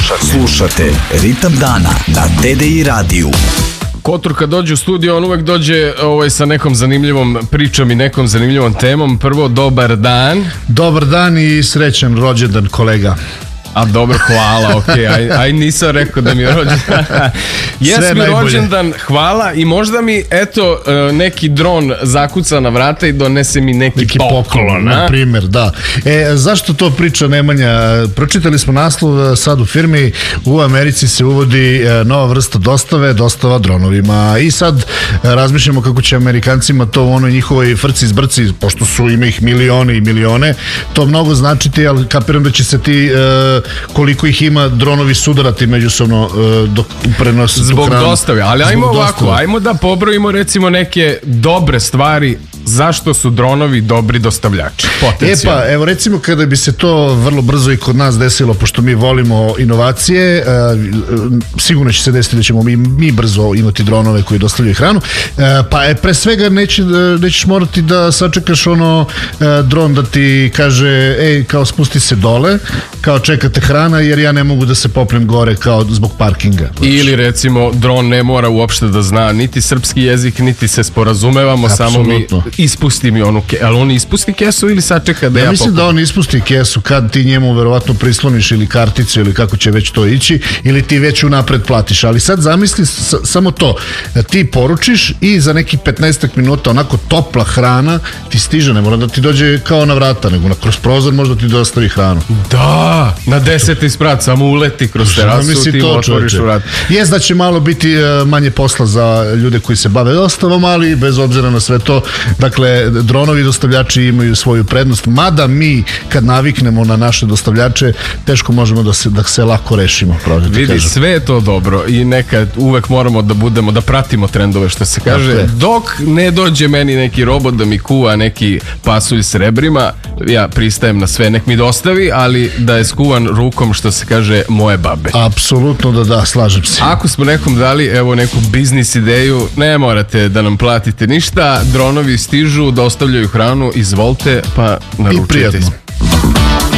Slušate Ritam dana na TDI radiju. Kotor kad dođe u studio, on uvek dođe sa nekom zanimljivom pričom i nekom zanimljivom temom. Prvo, dobar dan. Dobar dan i srećan rođendan, kolega. A dobro, hvala, okej, aj nisam rekao da mi je rođendan. Jes mi rođendan, hvala, i možda mi, eto, neki dron zakuca na vrata i donese mi neki poklon. Na primjer, da. Zašto to priča Nemanja? Pročitali smo naslov sad u firmi, u Americi se uvodi nova vrsta dostava dronovima, i sad razmišljamo kako će Amerikancima to u onoj njihovoj frci zbrci, pošto ima ih milione i milione, to mnogo značiti, ali kapiram da će se ti koliko ih ima dronovi sudarati međusobno dok prenose zbog dostave, ali ajmo ovako, ajmo da pobrojimo recimo neke dobre stvari zašto su dronovi dobri dostavljači, potencijalno. Evo recimo kada bi se to vrlo brzo i kod nas desilo, pošto mi volimo inovacije, sigurno će se desiti da ćemo mi brzo imati dronove koji dostavljaju hranu, pa pre svega nećeš morati da sačekaš dron da ti kaže kao spusti se dole, kao čekate hrana jer ja ne mogu da se popnem gore kao zbog parkinga. Ili recimo dron ne mora uopšte da zna niti srpski jezik, niti se sporazumevamo, samo mi ispusti mi onu kesu. Ali on ispusti kesu ili sačeka da ja mislim da on ispusti kesu kad ti njemu verovatno prisloniš ili karticu ili kako će već to ići, ili ti već unapred platiš. Ali sad zamisli samo to, ti poručiš i za nekih 15 minuta onako topla hrana ti stiže, ne mora da ti dođe kao na vrata, nego kroz prozor možda ti dostavi hranu. Da, na 10. sprat, samo uleti kroz terasu, ti otvoriš vrat. Jes da će malo biti manje posla za ljude koji se bave dostavom, ali bez obzira na sve to, dakle, dronovi dostavljači imaju svoju prednost, mada mi kad naviknemo na naše dostavljače, teško možemo da se lako rešimo. Vidi, sve je to dobro i nekad uvek moramo da pratimo trendove, što se kaže, dok ne dođe meni neki robot da mi kuva neki pasulj s rebrima, ja pristajem na sve, nek mi dostavi, ali da je skuvan rukom, što se kaže, moje babe. Apsolutno da, slažem se. Ako smo nekom dali, evo, neku biznis ideju, ne morate da nam platite ništa, dronovi stižu, dostavljaju hranu, izvolite, pa naručujte. I prijatno.